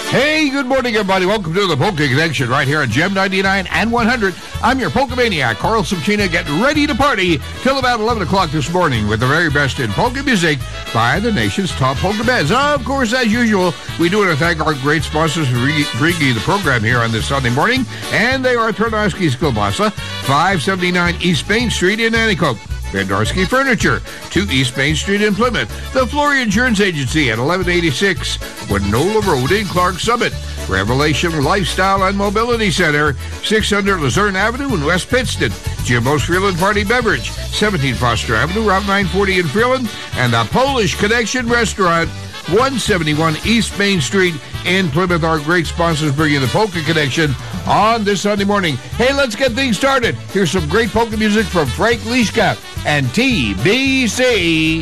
Hey, good morning, everybody. Welcome to the Polka Connection right here on Gem 99 and 100. I'm your Polka Maniac, Carl Subchina, getting ready to party till about 11 o'clock this morning with the very best in polka music by the nation's top polka bands. Of course, as usual, we do want to thank our great sponsors for bringing you the program here on this Sunday morning, and they are Tarnowski's Kielbasa, 579 East Main Street in Nanticoke. Vendarsky Furniture, 2 East Main Street in Plymouth. The Flory Insurance Agency at 1186 Winola Road in Clark Summit. Revelation Lifestyle and Mobility Center, 600 Luzerne Avenue in West Pittston. Jimbo's Freeland Party Beverage, 17 Foster Avenue, Route 940 in Freeland. And the Polish Connection Restaurant, 171 East Main Street in Plymouth. Our great sponsors bringing the Polka Connection on this Sunday morning. Hey, let's get things started. Here's some great polka music from Frank Lischka and TBC.